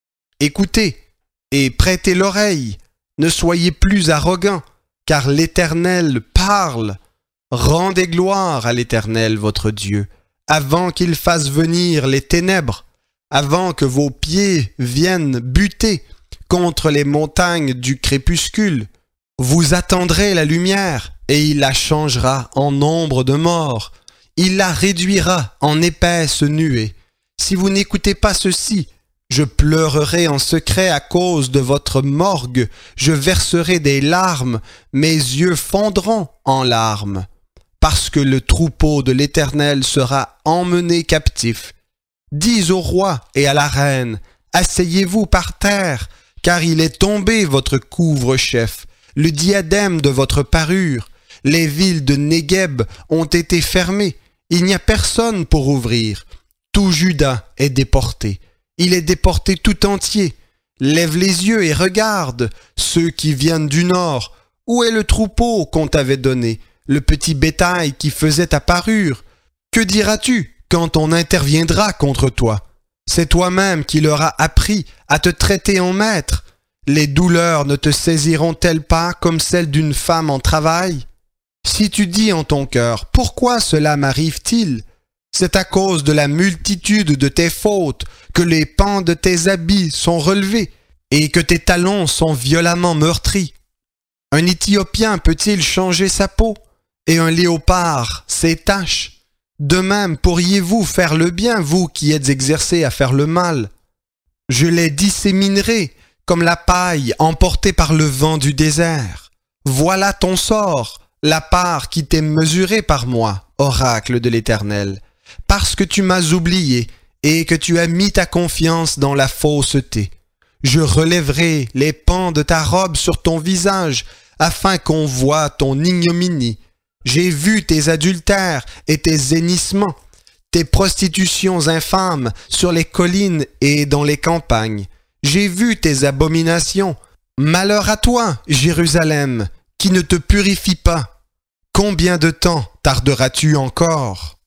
Écoutez et prêtez l'oreille, ne soyez plus arrogants, car l'Éternel parle. Rendez gloire à l'Éternel votre Dieu, avant qu'il fasse venir les ténèbres, avant que vos pieds viennent buter contre les montagnes du crépuscule. Vous attendrez la lumière, et il la changera en nombre de morts. Il la réduira en épaisse nuée. Si vous n'écoutez pas ceci, je pleurerai en secret à cause de votre morgue, je verserai des larmes, mes yeux fondront en larmes. Parce que le troupeau de l'Éternel sera emmené captif. Dis au roi et à la reine, asseyez-vous par terre, car il est tombé votre couvre-chef, le diadème de votre parure. Les villes de Négueb ont été fermées, il n'y a personne pour ouvrir. Tout Juda est déporté, il est déporté tout entier. Lève les yeux et regarde, ceux qui viennent du nord. Où est le troupeau qu'on t'avait donné, le petit bétail qui faisait ta parure? Que diras-tu quand on interviendra contre toi? C'est toi-même qui leur as appris à te traiter en maître. Les douleurs ne te saisiront-elles pas comme celles d'une femme en travail? Si tu dis en ton cœur, pourquoi cela m'arrive-t-il? C'est à cause de la multitude de tes fautes que les pans de tes habits sont relevés et que tes talons sont violemment meurtris. Un Éthiopien peut-il changer sa peau? Et un léopard ses taches? De même pourriez-vous faire le bien, vous qui êtes exercés à faire le mal? Je les disséminerai comme la paille emportée par le vent du désert. Voilà ton sort, la part qui t'est mesurée par moi, oracle de l'Éternel, parce que tu m'as oublié et que tu as mis ta confiance dans la fausseté. Je relèverai les pans de ta robe sur ton visage, afin qu'on voie ton ignominie. J'ai vu tes adultères et tes hennissements, tes prostitutions infâmes sur les collines et dans les campagnes. J'ai vu tes abominations. Malheur à toi, Jérusalem, qui ne te purifie pas. Combien de temps tarderas-tu encore?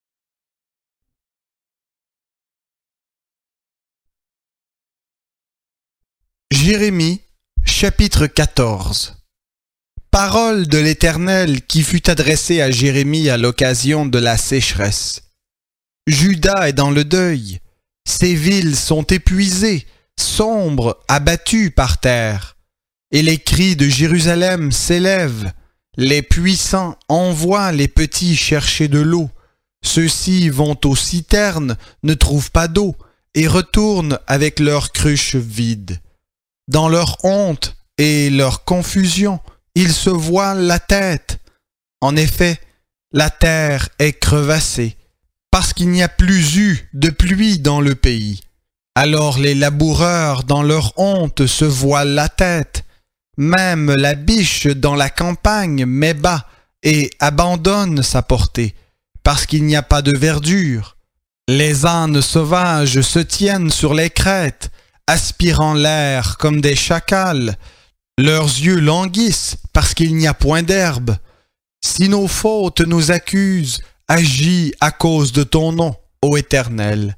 Jérémie, chapitre quatorze. Parole de l'Éternel qui fut adressée à Jérémie à l'occasion de la sécheresse. Juda est dans le deuil, ses villes sont épuisées, sombres, abattues par terre, et les cris de Jérusalem s'élèvent. Les puissants envoient les petits chercher de l'eau. Ceux-ci vont aux citernes, ne trouvent pas d'eau, et retournent avec leurs cruches vides. Dans leur honte et leur confusion, ils se voilent la tête. En effet, la terre est crevassée, parce qu'il n'y a plus eu de pluie dans le pays. Alors les laboureurs dans leur honte se voilent la tête. Même la biche dans la campagne met bas et abandonne sa portée, parce qu'il n'y a pas de verdure. Les ânes sauvages se tiennent sur les crêtes, aspirant l'air comme des chacals. Leurs yeux languissent parce qu'il n'y a point d'herbe. Si nos fautes nous accusent, agis à cause de ton nom, ô Éternel.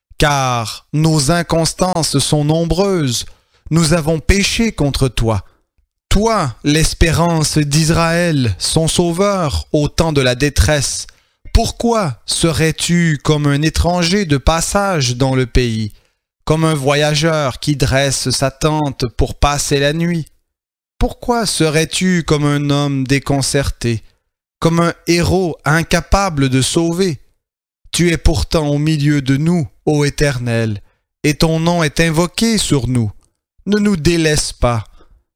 Car nos inconstances sont nombreuses, nous avons péché contre toi. Toi, l'espérance d'Israël, son sauveur au temps de la détresse, pourquoi serais-tu comme un étranger de passage dans le pays, comme un voyageur qui dresse sa tente pour passer la nuit? Pourquoi serais-tu comme un homme déconcerté, comme un héros incapable de sauver? Tu es pourtant au milieu de nous, ô Éternel, et ton nom est invoqué sur nous. Ne nous délaisse pas.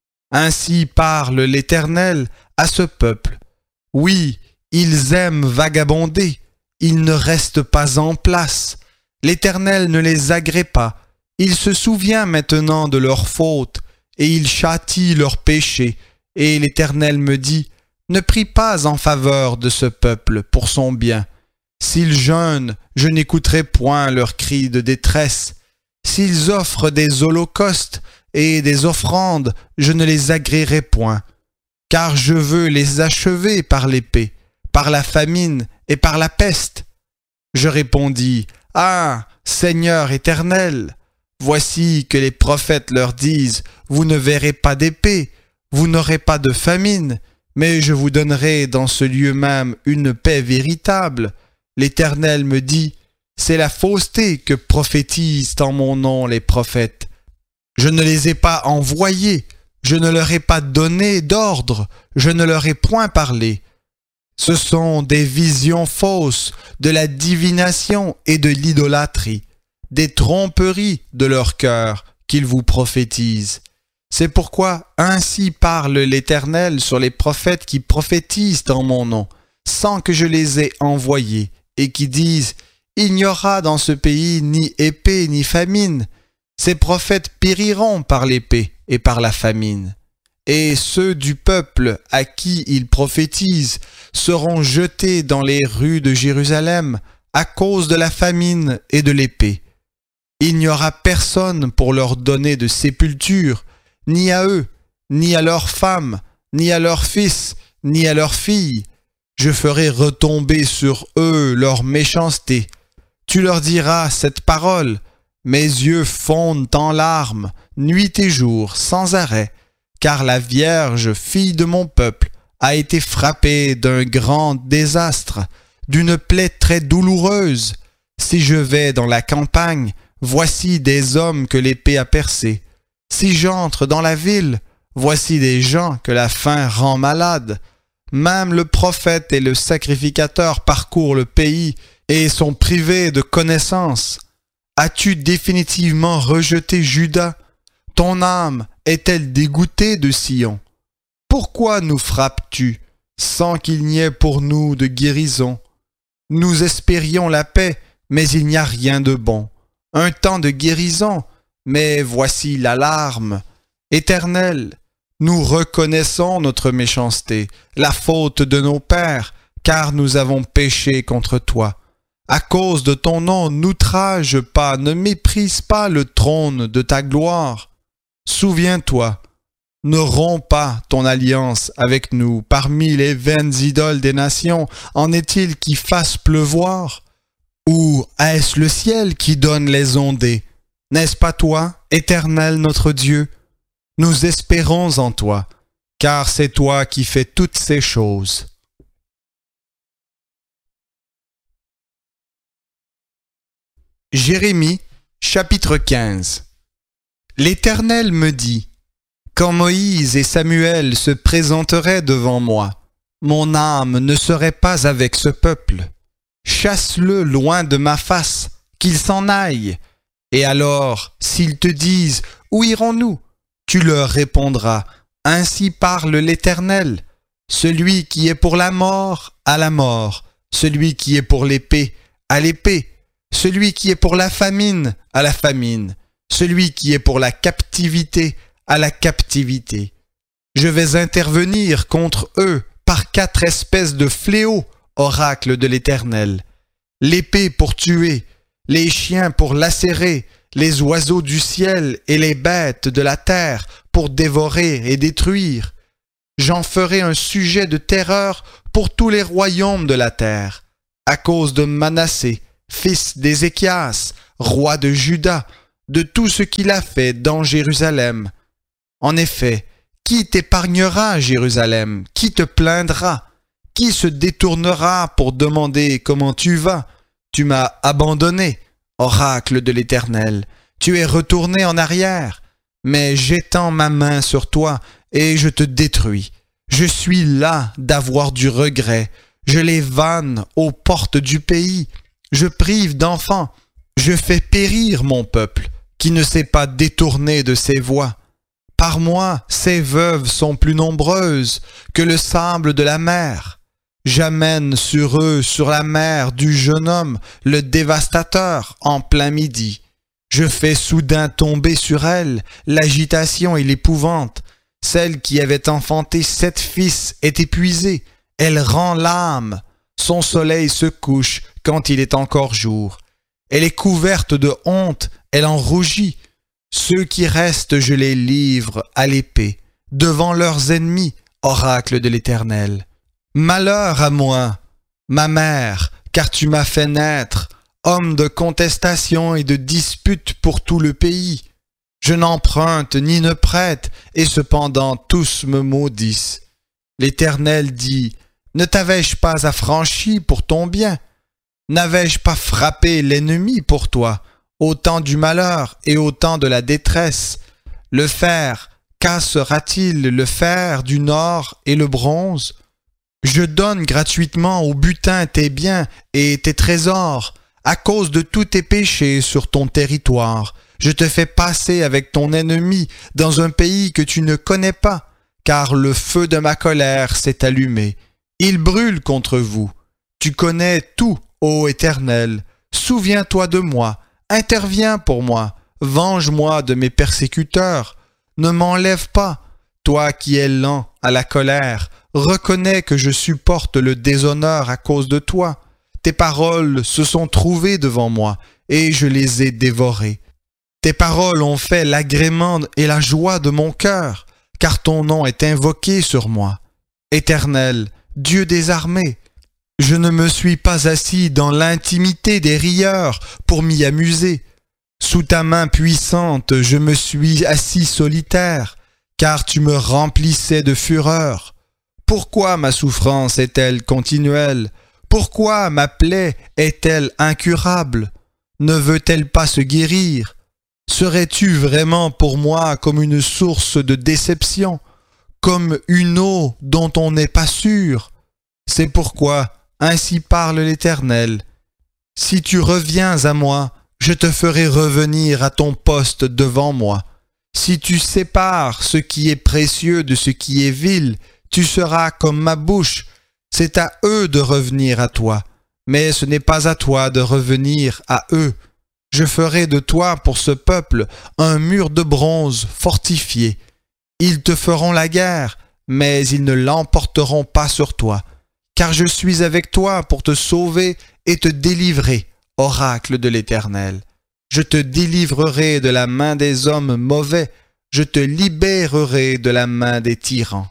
Ainsi parle l'Éternel à ce peuple. Oui, ils aiment vagabonder, ils ne restent pas en place. L'Éternel ne les agrée pas. Il se souvient maintenant de leurs fautes, et il châtie leurs péchés. Et l'Éternel me dit, ne prie pas en faveur de ce peuple pour son bien. S'ils jeûnent, je n'écouterai point leurs cris de détresse. S'ils offrent des holocaustes et des offrandes, je ne les agréerai point. Car je veux les achever par l'épée, par la famine et par la peste. Je répondis, ah, Seigneur éternel, voici que les prophètes leur disent, vous ne verrez pas d'épée, vous n'aurez pas de famine, mais je vous donnerai dans ce lieu même une paix véritable. L'Éternel me dit, c'est la fausseté que prophétisent en mon nom les prophètes. Je ne les ai pas envoyés, je ne leur ai pas donné d'ordre, je ne leur ai point parlé. Ce sont des visions fausses, de la divination et de l'idolâtrie, des tromperies de leur cœur qu'ils vous prophétisent. C'est pourquoi ainsi parle l'Éternel sur les prophètes qui prophétisent en mon nom, sans que je les ai envoyés, et qui disent « Il n'y aura dans ce pays ni épée ni famine. » Ces prophètes périront par l'épée et par la famine. Et ceux du peuple à qui ils prophétisent seront jetés dans les rues de Jérusalem à cause de la famine et de l'épée. Il n'y aura personne pour leur donner de sépulture, ni à eux, ni à leurs femmes, ni à leurs fils, ni à leurs filles. Je ferai retomber sur eux leur méchanceté. Tu leur diras cette parole. Mes yeux fondent en larmes, nuit et jour, sans arrêt, car la Vierge, fille de mon peuple, a été frappée d'un grand désastre, d'une plaie très douloureuse. Si je vais dans la campagne, voici des hommes que l'épée a percés. Si j'entre dans la ville, voici des gens que la faim rend malades. Même le prophète et le sacrificateur parcourent le pays et sont privés de connaissance. As-tu définitivement rejeté Juda? Ton âme est-elle dégoûtée de Sion? Pourquoi nous frappes-tu sans qu'il n'y ait pour nous de guérison? Nous espérions la paix, mais il n'y a rien de bon. Un temps de guérison, mais voici l'alarme. Éternel, nous reconnaissons notre méchanceté, la faute de nos pères, car nous avons péché contre toi. À cause de ton nom, n'outrage pas, ne méprise pas le trône de ta gloire. Souviens-toi, ne romps pas ton alliance avec nous parmi les vaines idoles des nations. En est-il qui fassent pleuvoir? Ou est-ce le ciel qui donne les ondées? N'est-ce pas toi, Éternel notre Dieu? Nous espérons en toi, car c'est toi qui fais toutes ces choses. Jérémie, chapitre quinze. L'Éternel me dit, quand Moïse et Samuel se présenteraient devant moi, mon âme ne serait pas avec ce peuple. Chasse-le loin de ma face, qu'il s'en aille. Et alors, s'ils te disent, où irons-nous? Tu leur répondras, ainsi parle l'Éternel, celui qui est pour la mort, à la mort, celui qui est pour l'épée, à l'épée, celui qui est pour la famine, à la famine, celui qui est pour la captivité, à la captivité. Je vais intervenir contre eux par quatre espèces de fléaux, oracle de l'Éternel. L'épée pour tuer, les chiens pour lacérer, les oiseaux du ciel et les bêtes de la terre pour dévorer et détruire. J'en ferai un sujet de terreur pour tous les royaumes de la terre, à cause de Manassé, fils d'Ézéchias, roi de Juda, de tout ce qu'il a fait dans Jérusalem. En effet, qui t'épargnera, Jérusalem? Qui te plaindra? Qui se détournera pour demander comment tu vas? Tu m'as abandonné, oracle de l'Éternel. Tu es retourné en arrière, mais j'étends ma main sur toi et je te détruis. Je suis las d'avoir du regret. Je les vanne aux portes du pays. Je prive d'enfants. Je fais périr mon peuple, qui ne s'est pas détourné de ses voies. Par moi, ces veuves sont plus nombreuses que le sable de la mer. J'amène sur eux, sur la mer du jeune homme, le dévastateur en plein midi. Je fais soudain tomber sur elle l'agitation et l'épouvante. Celle qui avait enfanté sept fils est épuisée. Elle rend l'âme. Son soleil se couche quand il est encore jour. Elle est couverte de honte, elle en rougit. Ceux qui restent, je les livre à l'épée, devant leurs ennemis, oracle de l'Éternel. Malheur à moi, ma mère, car tu m'as fait naître, homme de contestation et de dispute pour tout le pays. Je n'emprunte ni ne prête, et cependant tous me maudissent. L'Éternel dit, ne t'avais-je pas affranchi pour ton bien? N'avais-je pas frappé l'ennemi pour toi, au temps du malheur et au temps de la détresse? Le fer, cassera-t-il le fer du nord et le bronze? Je donne gratuitement au butin tes biens et tes trésors, à cause de tous tes péchés sur ton territoire. Je te fais passer avec ton ennemi dans un pays que tu ne connais pas, car le feu de ma colère s'est allumé. Il brûle contre vous. Tu connais tout, ô Éternel. Souviens-toi de moi. Interviens pour moi. Venge-moi de mes persécuteurs. Ne m'enlève pas, toi qui es lent à la colère. Reconnais que je supporte le déshonneur à cause de toi. Tes paroles se sont trouvées devant moi, et je les ai dévorées. Tes paroles ont fait l'agrément et la joie de mon cœur, car ton nom est invoqué sur moi. Éternel, Dieu des armées, je ne me suis pas assis dans l'intimité des rieurs pour m'y amuser. Sous ta main puissante, je me suis assis solitaire, car tu me remplissais de fureur. Pourquoi ma souffrance est-elle continuelle? Pourquoi ma plaie est-elle incurable? Ne veut-elle pas se guérir? Serais-tu vraiment pour moi comme une source de déception, comme une eau dont on n'est pas sûr? C'est pourquoi, ainsi parle l'Éternel, si tu reviens à moi, je te ferai revenir à ton poste devant moi. Si tu sépares ce qui est précieux de ce qui est vil, tu seras comme ma bouche. C'est à eux de revenir à toi, mais ce n'est pas à toi de revenir à eux. Je ferai de toi pour ce peuple un mur de bronze fortifié. Ils te feront la guerre, mais ils ne l'emporteront pas sur toi, car je suis avec toi pour te sauver et te délivrer, oracle de l'Éternel. Je te délivrerai de la main des hommes mauvais, je te libérerai de la main des tyrans.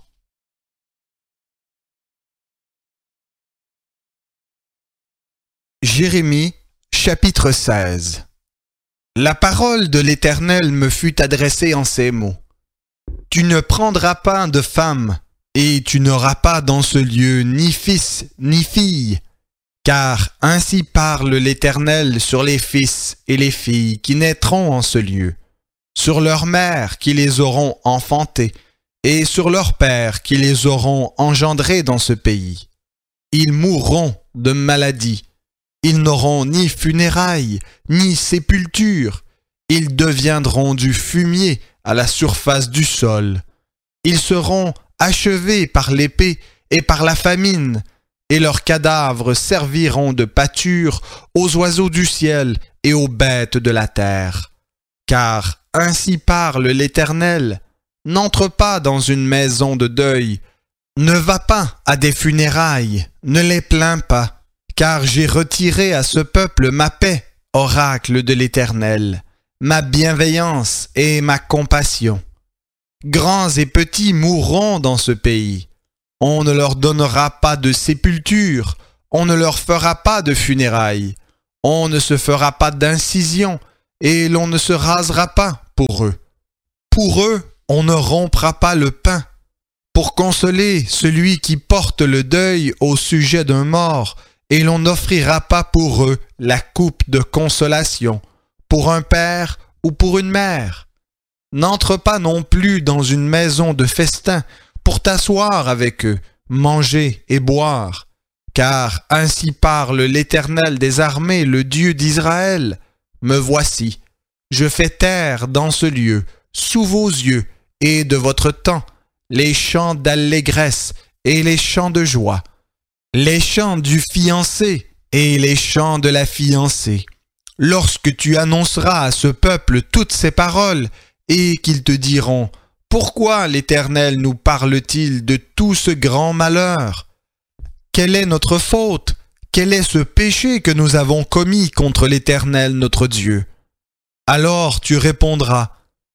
Jérémie, chapitre seize. La parole de l'Éternel me fut adressée en ces mots. Tu ne prendras pas de femme, et tu n'auras pas dans ce lieu ni fils ni fille, car ainsi parle l'Éternel sur les fils et les filles qui naîtront en ce lieu, sur leurs mères qui les auront enfantés, et sur leurs pères qui les auront engendrés dans ce pays. Ils mourront de maladie. Ils n'auront ni funérailles, ni sépulture. Ils deviendront du fumier à la surface du sol. Ils seront achevés par l'épée et par la famine, et leurs cadavres serviront de pâture aux oiseaux du ciel et aux bêtes de la terre. Car ainsi parle l'Éternel, n'entre pas dans une maison de deuil, ne va pas à des funérailles, ne les plains pas. Car j'ai retiré à ce peuple ma paix, oracle de l'Éternel. ma bienveillance et ma compassion. Grands et petits mourront dans ce pays. On ne leur donnera pas de sépulture, on ne leur fera pas de funérailles, on ne se fera pas d'incision, et l'on ne se rasera pas pour eux. Pour eux, on ne rompra pas le pain. Pour consoler celui qui porte le deuil au sujet d'un mort, et l'on n'offrira pas pour eux la coupe de consolation, pour un père ou pour une mère. N'entre pas non plus dans une maison de festin pour t'asseoir avec eux, manger et boire, car ainsi parle l'Éternel des armées, le Dieu d'Israël. Me voici, je fais taire dans ce lieu, sous vos yeux et de votre temps, les chants d'allégresse et les chants de joie, les chants du fiancé et les chants de la fiancée. Lorsque tu annonceras à ce peuple toutes ces paroles, et qu'ils te diront « Pourquoi l'Éternel nous parle-t-il de tout ce grand malheur? Quelle est notre faute? Quel est ce péché que nous avons commis contre l'Éternel notre Dieu? » Alors tu répondras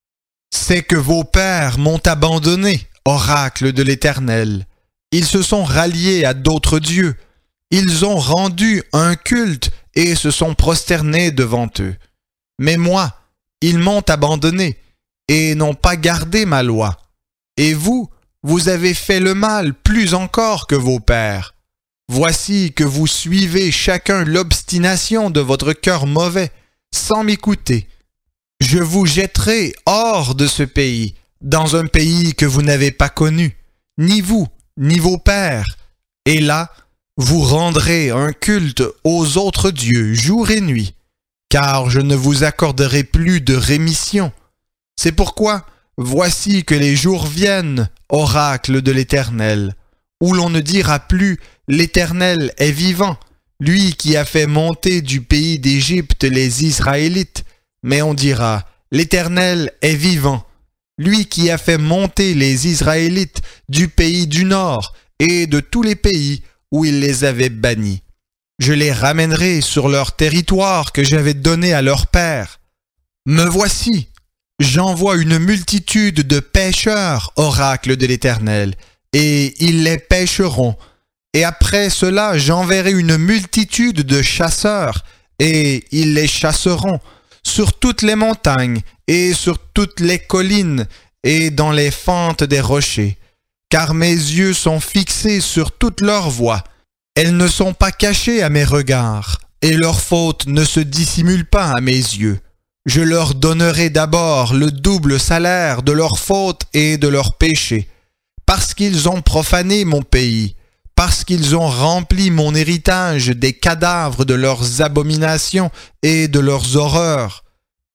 « C'est que vos pères m'ont abandonné, oracle de l'Éternel. Ils se sont ralliés à d'autres dieux. Ils ont rendu un culte et se sont prosternés devant eux. Mais moi, ils m'ont abandonné et n'ont pas gardé ma loi. Et vous, vous avez fait le mal plus encore que vos pères. Voici que vous suivez chacun l'obstination de votre cœur mauvais, sans m'écouter. Je vous jetterai hors de ce pays, dans un pays que vous n'avez pas connu, ni vous, ni vos pères. Et là, vous rendrez un culte aux autres dieux jour et nuit, car je ne vous accorderai plus de rémission. C'est pourquoi, voici que les jours viennent, oracle de l'Éternel, où l'on ne dira plus « L'Éternel est vivant, lui qui a fait monter du pays d'Égypte les Israélites », mais on dira « L'Éternel est vivant, lui qui a fait monter les Israélites du pays du nord et de tous les pays où il les avait bannis. Je les ramènerai sur leur territoire que j'avais donné à leurs pères. Me voici, j'envoie une multitude de pêcheurs, oracle de l'Éternel, et ils les pêcheront. Et après cela, j'enverrai une multitude de chasseurs, et ils les chasseront sur toutes les montagnes, et sur toutes les collines, et dans les fentes des rochers. Car mes yeux sont fixés sur toutes leurs voies. Elles ne sont pas cachées à mes regards, et leurs fautes ne se dissimulent pas à mes yeux. Je leur donnerai d'abord le double salaire de leurs fautes et de leurs péchés, parce qu'ils ont profané mon pays, parce qu'ils ont rempli mon héritage des cadavres de leurs abominations et de leurs horreurs.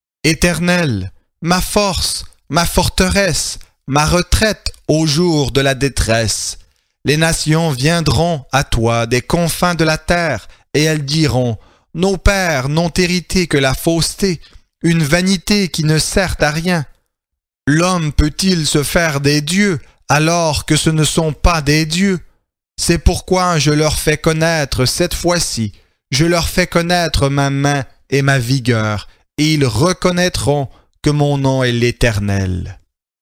Éternel, ma force, ma forteresse, ma retraite au jour de la détresse. Les nations viendront à toi des confins de la terre, et elles diront, « Nos pères n'ont hérité que la fausseté, une vanité qui ne sert à rien. L'homme peut-il se faire des dieux alors que ce ne sont pas des dieux? C'est pourquoi je leur fais connaître cette fois-ci, je leur fais connaître ma main et ma vigueur, et ils reconnaîtront que mon nom est l'Éternel. »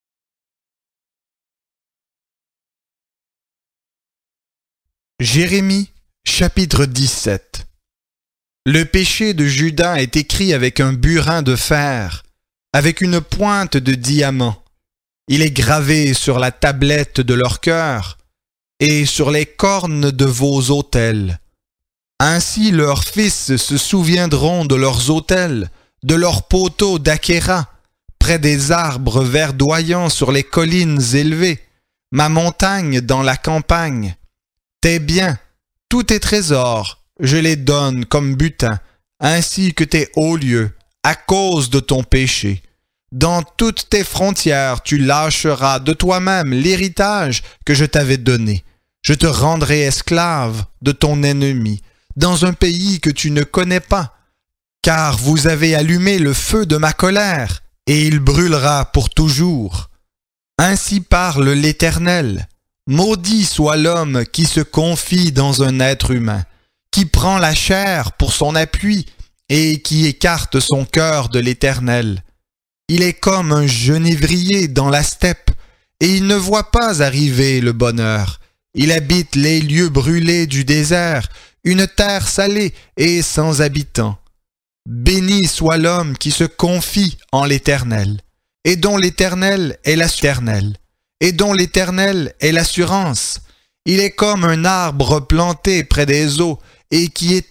Jérémie, chapitre dix-sept. Le péché de Juda est écrit avec un burin de fer, avec une pointe de diamant. Il est gravé sur la tablette de leur cœur et sur les cornes de vos autels. Ainsi leurs fils se souviendront de leurs autels, de leurs poteaux d'Achéra, près des arbres verdoyants sur les collines élevées, ma montagne dans la campagne. Tes biens, tous tes trésors, je les donne comme butin, ainsi que tes hauts lieux, à cause de ton péché. Dans toutes tes frontières, tu lâcheras de toi-même l'héritage que je t'avais donné. Je te rendrai esclave de ton ennemi, dans un pays que tu ne connais pas, car vous avez allumé le feu de ma colère, et il brûlera pour toujours. Ainsi parle l'Éternel. Maudit soit l'homme qui se confie dans un être humain, qui prend la chair pour son appui et qui écarte son cœur de l'Éternel. Il est comme un genévrier dans la steppe, et il ne voit pas arriver le bonheur. Il habite les lieux brûlés du désert, une terre salée et sans habitants. Béni soit l'homme qui se confie en l'Éternel, et dont l'Éternel est l'Éternel, et dont l'Éternel est l'assurance. Il est comme un arbre planté près des eaux, et qui est